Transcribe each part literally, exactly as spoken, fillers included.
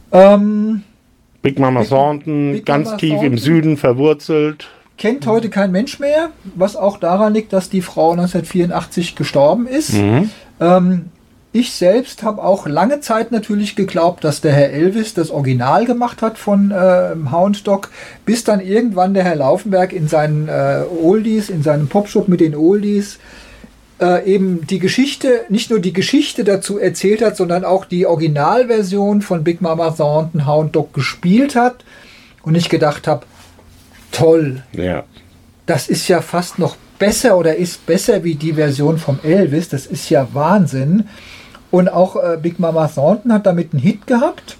Ähm, Big Mama Big- Thornton, Big ganz Mama tief Thornton. im Süden verwurzelt. Kennt heute kein Mensch mehr, was auch daran liegt, dass die Frau neunzehnhundertvierundachtzig gestorben ist. Mhm. Ähm, ich selbst habe auch lange Zeit natürlich geglaubt, dass der Herr Elvis das Original gemacht hat von äh, Hound Dog, bis dann irgendwann der Herr Laufenberg in seinen äh, Oldies, in seinem Popshop mit den Oldies, äh, eben die Geschichte, nicht nur die Geschichte dazu erzählt hat, sondern auch die Originalversion von Big Mama Thornton Hound Dog gespielt hat und ich gedacht habe, toll, Ja. das ist ja fast noch besser oder ist besser wie die Version vom Elvis, das ist ja Wahnsinn. Und auch äh, Big Mama Thornton hat damit einen Hit gehabt,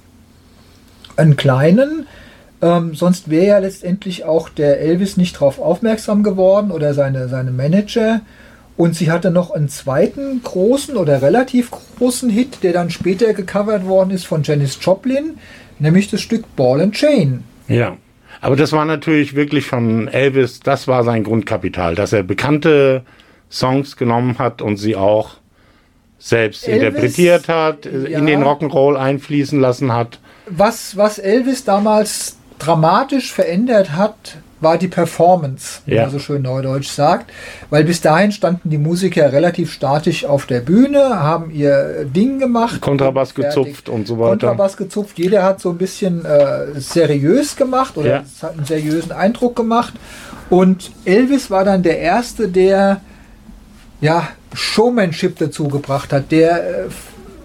einen kleinen, ähm, sonst wäre ja letztendlich auch der Elvis nicht darauf aufmerksam geworden oder seine, seine Manager. Und sie hatte noch einen zweiten großen oder relativ großen Hit, der dann später gecovert worden ist von Janis Joplin, nämlich das Stück Ball and Chain. Ja. Aber das war natürlich wirklich von Elvis, das war sein Grundkapital, dass er bekannte Songs genommen hat und sie auch selbst Elvis, interpretiert hat, ja. in den Rock'n'Roll einfließen lassen hat. Was, was Elvis damals dramatisch verändert hat, war die Performance, wie Ja. man so schön neudeutsch sagt. Weil bis dahin standen die Musiker relativ statisch auf der Bühne, haben ihr Ding gemacht. Kontrabass fertig. gezupft und so weiter. Kontrabass gezupft. Jeder hat so ein bisschen äh, seriös gemacht oder Ja. es hat einen seriösen Eindruck gemacht. Und Elvis war dann der Erste, der ja, Showmanship dazu gebracht hat, der äh,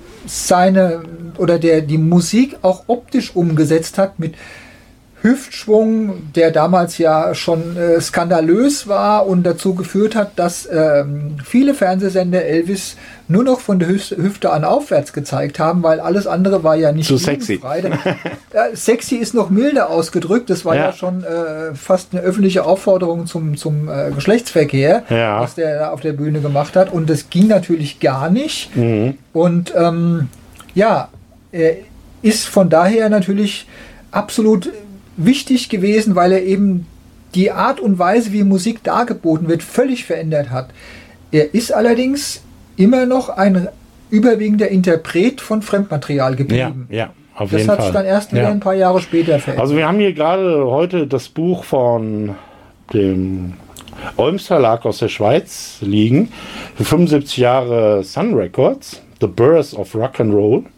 seine oder der die Musik auch optisch umgesetzt hat mit Hüftschwung, der damals ja schon äh, skandalös war und dazu geführt hat, dass ähm, viele Fernsehsender Elvis nur noch von der Hüfte, Hüfte an aufwärts gezeigt haben, weil alles andere war ja nicht Zu sexy. Ja, sexy ist noch milder ausgedrückt, das war ja, Ja. schon äh, fast eine öffentliche Aufforderung zum, zum äh, Geschlechtsverkehr, Ja. was der da auf der Bühne gemacht hat und das ging natürlich gar nicht Mhm. und ähm, ja, er ist von daher natürlich absolut wichtig gewesen, weil er eben die Art und Weise, wie Musik dargeboten wird, völlig verändert hat. Er ist allerdings immer noch ein überwiegender Interpret von Fremdmaterial Ja, geblieben. ja, auf Das jeden hat Fall. sich dann erst wieder Ja. ein paar Jahre später verändert. Also wir haben hier gerade heute das Buch von dem Olms Verlag aus der Schweiz liegen. Für fünfundsiebzig Jahre Sun Records, The Birth of Rock and Roll.